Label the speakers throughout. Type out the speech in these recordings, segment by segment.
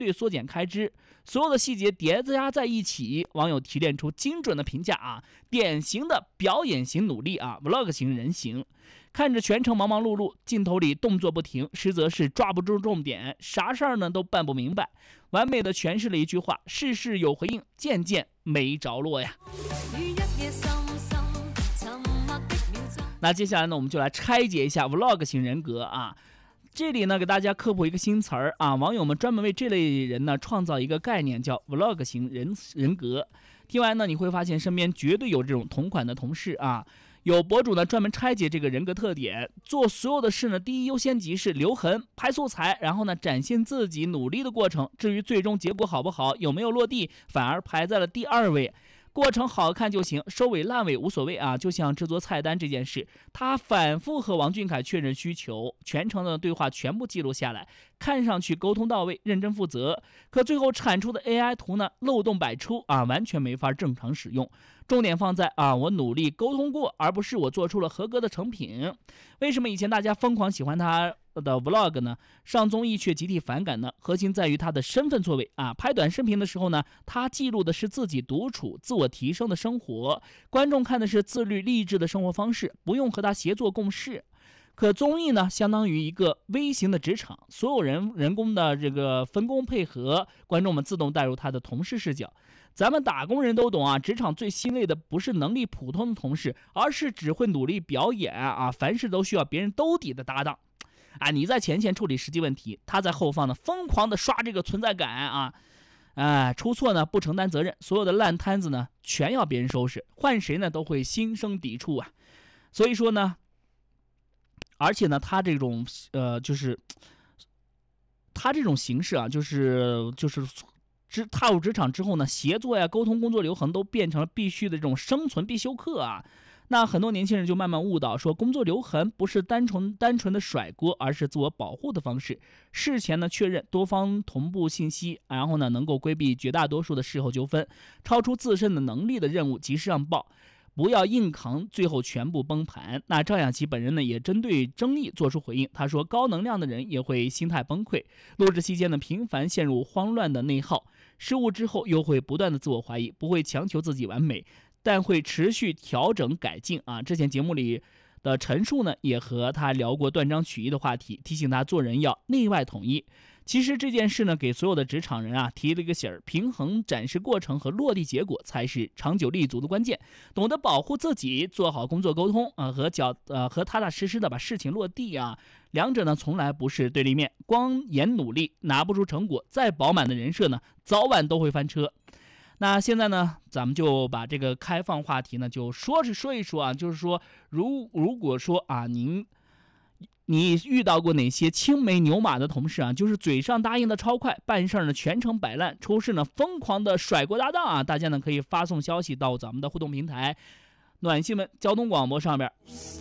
Speaker 1: 对缩减开支，所有的细节叠加在一起，网友提炼出精准的评价啊，典型的表演型努力啊 ，vlog 型人形。看着全程忙忙碌碌，镜头里动作不停，实则是抓不住重点，啥事儿呢都办不明白，完美的诠释了一句话：事事有回应，件件没着落呀。那接下来呢，我们就来拆解一下 vlog 型人格啊。这里呢，给大家科普一个新词儿啊，网友们专门为这类人呢创造一个概念，叫 vlog 型人格。听完呢，你会发现身边绝对有这种同款的同事啊。有博主呢专门拆解这个人格特点，做所有的事呢，第一优先级是留痕、拍素材，然后呢展现自己努力的过程。至于最终结果好不好，有没有落地，反而排在了第2位。过程好看就行，收尾烂尾无所谓啊。就像制作菜单这件事，他反复和王俊凯确认需求，全程的对话全部记录下来，看上去沟通到位，认真负责。可最后产出的 AI 图呢，漏洞百出啊，完全没法正常使用。重点放在啊，我努力沟通过，而不是我做出了合格的成品。为什么以前大家疯狂喜欢他的 vlog 呢？上综艺却集体反感呢？核心在于他的身份错位啊！拍短视频的时候呢，他记录的是自己独处、自我提升的生活，观众看的是自律励志的生活方式，不用和他协作共事。可综艺呢，相当于一个微型的职场，所有人工的这个分工配合，观众们自动带入他的同事视角。咱们打工人都懂啊，职场最心累的不是能力普通的同事，而是只会努力表演啊，凡事都需要别人兜底的搭档。啊，你在前线处理实际问题，他在后方呢疯狂的刷这个存在感啊，出错呢不承担责任，所有的烂摊子呢全要别人收拾，换谁呢都会心生抵触啊。所以说呢，而且呢，他这种就是他这种形式啊，就是踏入职场之后呢，协作呀、沟通、工作流程都变成了必须的这种生存必修课啊。那很多年轻人就慢慢误导，说工作留痕不是单纯的甩锅，而是自我保护的方式。事前呢确认多方同步信息，然后呢能够规避绝大多数的事后纠纷，超出自身的能力的任务及时让报。不要硬扛，最后全部崩盘。那赵雅琪本人呢，也针对争议做出回应。他说，高能量的人也会心态崩溃，录制期间呢，频繁陷入慌乱的内耗，失误之后又会不断的自我怀疑，不会强求自己完美，但会持续调整改进啊。之前节目里的陈述呢，也和他聊过断章取义的话题，提醒他做人要内外统一。其实这件事呢，给所有的职场人啊提了一个醒儿，平衡展示过程和落地结果才是长久立足的关键。懂得保护自己，做好工作沟通和踏踏实实的把事情落地啊，两者呢从来不是对立面。光言努力拿不出成果，再饱满的人设呢，早晚都会翻车。那现在呢，咱们就把这个开放话题呢，就说一说啊，就是说，如果说啊，你遇到过哪些青梅牛马的同事啊？就是嘴上答应的超快，办事呢全程摆烂，出事呢疯狂的甩锅搭档啊！大家呢可以发送消息到咱们的互动平台暖新闻交通广播上边。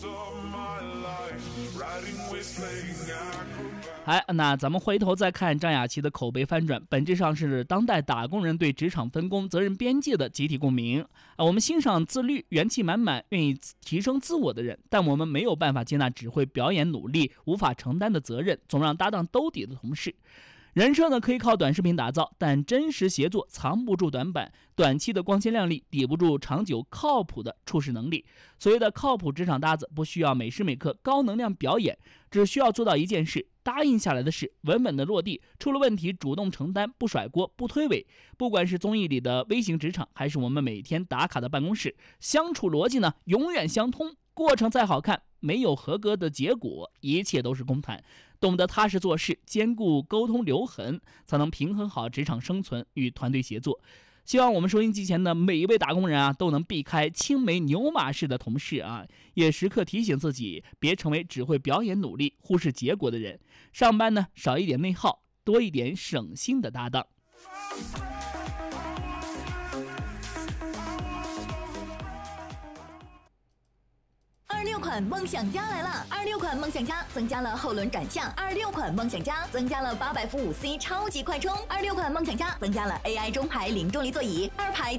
Speaker 1: 那咱们回头再看张雅琪的口碑翻转，本质上是当代打工人对职场分工、责任边界的集体共鸣我们欣赏自律、元气满满、愿意提升自我的人，但我们没有办法接纳只会表演努力、无法承担的责任、总让搭档兜底的同事。人设呢可以靠短视频打造，但真实协作藏不住短板，短期的光鲜亮丽抵不住长久靠谱的处事能力。所谓的靠谱职场搭子，不需要每时每刻高能量表演，只需要做到一件事，答应下来的事稳稳的落地，出了问题主动承担，不甩锅不推诿。不管是综艺里的微型职场，还是我们每天打卡的办公室，相处逻辑呢永远相通，过程再好看，没有合格的结果，一切都是空谈。懂得踏实做事，兼顾沟通留痕，才能平衡好职场生存与团队协作。希望我们收音机前的每一位打工人啊，都能避开青梅牛马式的同事啊，也时刻提醒自己，别成为只会表演努力、忽视结果的人。上班呢，少一点内耗，多一点省心的搭档。
Speaker 2: 26款梦想家来了！26款梦想家增加了后轮转向，26款梦想家增加了800伏5C 超级快充，26款梦想家增加了 AI 中排零重力座椅，2排